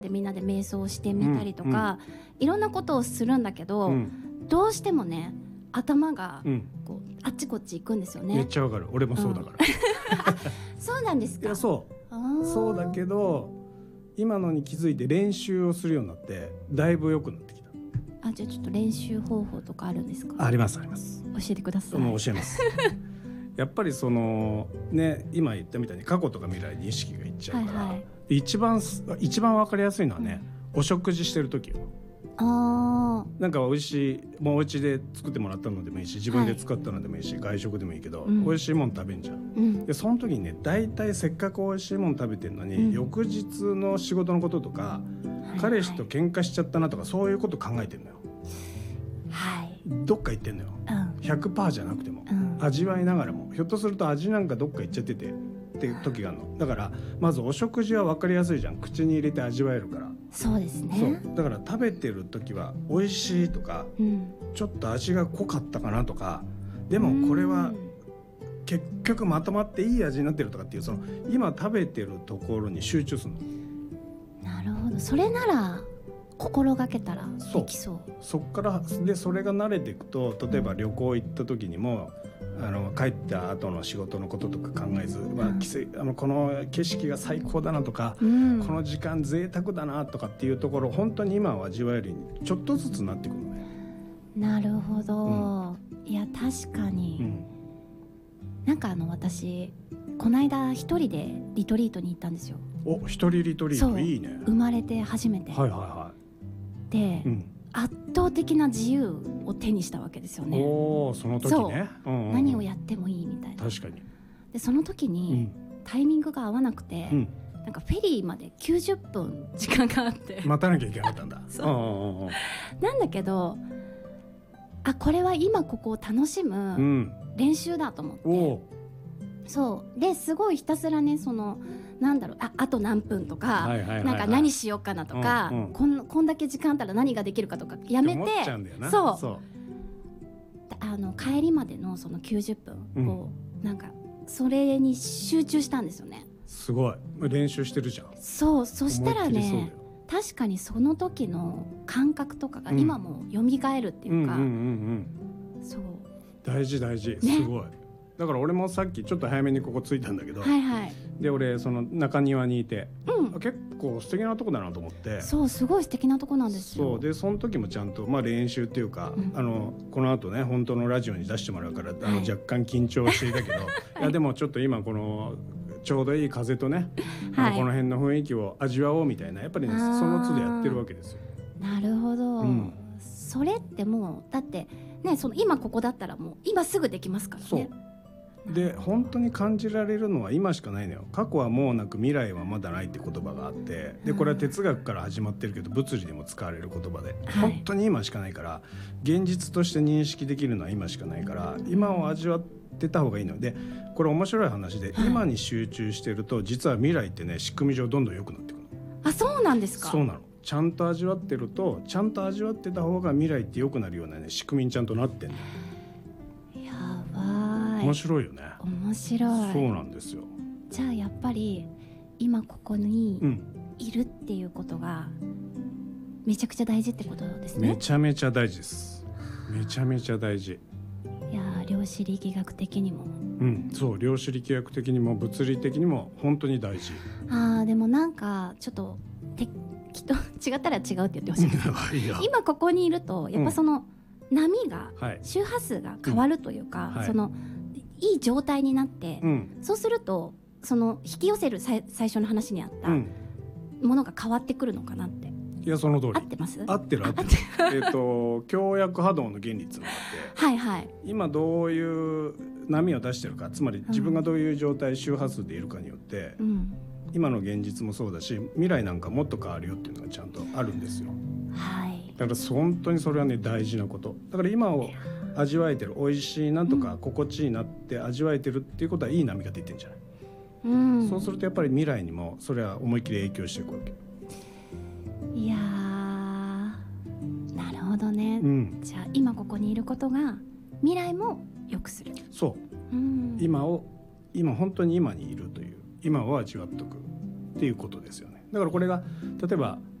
でみんなで瞑想してみたりとか、いろんなことをするんだけど、どうしてもね頭がこうあっちこっち行くんですよね。 めっちゃわかる。俺もそうだから、 そうなんですか。 いやそうだけど今のに気づいて練習をするようになってだいぶ良くなってきた。 じゃあちょっと練習方法とかあるんですか？ ありますあります。 教えてください。 もう教えますやっぱりそのね今言ったみたいに過去とか未来に意識がいっちゃうから、一番わかりやすいのはね、お食事してる時よ。なんか美味しいもうお家で作ってもらったのでもいいし自分で使ったのでもいいし、外食でもいいけど、美味しいもん食べんじゃん、でその時にね大体せっかく美味しいもん食べてんのに、翌日の仕事のこととか、彼氏と喧嘩しちゃったなとかそういうこと考えてんのよ。どっか行ってんのよ、100% じゃなくても、味わいながらもひょっとすると味なんかどっか行っちゃっててっていう時があるの。だからまずお食事は分かりやすいじゃん。口に入れて味わえるから。 そうですね。 そうだから食べてる時は美味しいとか、ちょっと味が濃かったかなとか、でもこれは結局まとまっていい味になってるとかっていう、その今食べてるところに集中するの。 なるほど。それなら心がけたらできそう。 そっからでそれが慣れていくと、例えば旅行行った時にも帰った後の仕事のこととか考えず、この景色が最高だなとか、この時間贅沢だなとかっていうところ本当に今を味わえるようにちょっとずつなってくるのね。 なるほど、いや確かに、なんか私この間一人でリトリートに行ったんですよ。 一人リトリートいいね。 生まれて初めて、で、圧倒的な自由を手にしたわけですよね。その時ね、何をやってもいいみたいな。確かに。でその時に、タイミングが合わなくて、なんかフェリーまで90分時間があって待たなきゃいけなかったんだなんだけどこれは今ここを楽しむ練習だと思って、そうですごいひたすらね、そのなんだろう、あと何分とか、なんか何しようかなとか、こんだけ時間あったら何ができるかとかやめて、帰りまでのその90分を、なんかそれに集中したんですよね。すごい練習してるじゃん。そしたらね、確かにその時の感覚とかが今も蘇るっていうか、そう大事すごい。だから俺もさっきちょっと早めにここ着いたんだけど、で俺その中庭にいて、結構素敵なとこだなと思って。そうすごい素敵なとこなんですよ。そうでその時もちゃんと、練習っていうか、この後ね本当のラジオに出してもらうから若干緊張していたけどいやでもちょっと今このちょうどいい風とね、この辺の雰囲気を味わおうみたいな、やっぱりねその都度やってるわけですよ。なるほど、それってもうだってね、その今ここだったらもう今すぐできますからね。で本当に感じられるのは今しかないのよ。過去はもうなく未来はまだないって言葉があって、でこれは哲学から始まってるけど物理でも使われる言葉で、本当に今しかないから、現実として認識できるのは今しかないから、今を味わってた方がいいので、これ面白い話で、今に集中してると実は未来ってね仕組み上どんどん良くなってくるの。そうなんですか。そうなの。ちゃんと味わってると、ちゃんと味わってた方が未来って良くなるようなね仕組みにちゃんとなってんの。やばい。面白いよね。面白い。そうなんですよ。じゃあやっぱり今ここにいるっていうことがめちゃくちゃ大事ってことですね。めちゃめちゃ大事です。めちゃめちゃ大事。いや量子力学的にも、そう量子力学的にも物理的にも本当に大事。でもなんかちょっときっと違ったら違うって言ってほしい今ここにいるとやっぱその波が、周波数が変わるというか、そのいい状態になって、そうするとその引き寄せる最初の話にあったものが変わってくるのかなって。いやその通り。合ってます？合ってる。強約波動の原理っていうのがあって、今どういう波を出してるか、つまり自分がどういう状態、周波数でいるかによって、今の現実もそうだし未来なんかもっと変わるよっていうのがちゃんとあるんですよ。だから本当にそれはね大事なこと。だから今を味わえてる、美味しいなとか、心地いいなって味わえてるっていうことはいい波が出てんじゃない。そうするとやっぱり未来にもそれは思いっきり影響していくわけ。いやー、なるほどね、じゃあ今ここにいることが未来も良くする。そう、今本当に今にいるという、今を味わっとくっていうことですよね。 だからこれが例えば